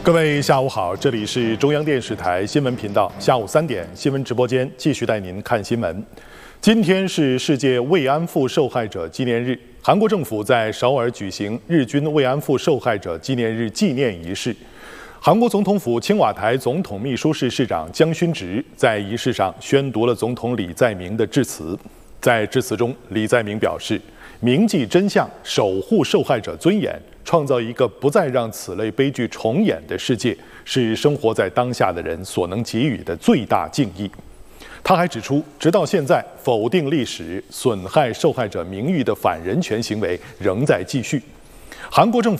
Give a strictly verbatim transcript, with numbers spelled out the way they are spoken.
各位下午好，这里是中央电视台新闻频道，下午三点新闻直播间继续带您看新闻。今天是世界慰安妇受害者纪念日，韩国政府在首尔举行日军慰安妇受害者纪念日纪念仪式。韩国总统府青瓦台总统秘书室室长姜勋植在仪式上宣读了总统李在明的致辞。在致辞中，李在明表示，铭记真相，守护受害者尊严，创造一个不再让此类悲剧重演的世界，是生活在当下的人所能给予的最大敬意。他还指出，直到现在，否定历史、损害受害者名誉的反人权行为仍在继续。韩国政府